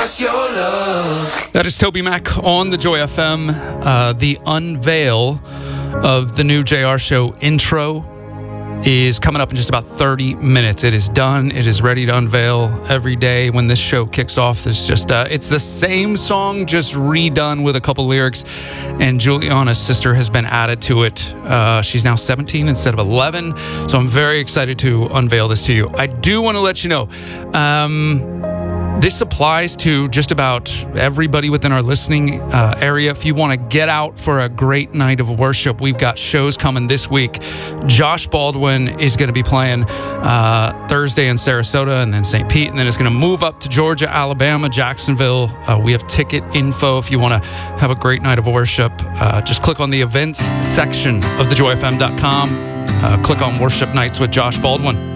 us your love. That is Toby Mac on the Joy FM. The unveil of the new JR Show intro is coming up in just about 30 minutes. It is done. It is ready to unveil every day when this show kicks off. There's just it's the same song, just redone with a couple lyrics, and Juliana's sister has been added to it. She's now 17 instead of 11, so I'm very excited to unveil this to you. I do want to let you know, this applies to just about everybody within our listening area. If you want to get out for a great night of worship, we've got shows coming this week. Josh Baldwin is going to be playing Thursday in Sarasota and then St. Pete, and then it's going to move up to Georgia, Alabama, Jacksonville. We have ticket info if you want to have a great night of worship. Just click on the events section of thejoyfm.com. Click on Worship Nights with Josh Baldwin.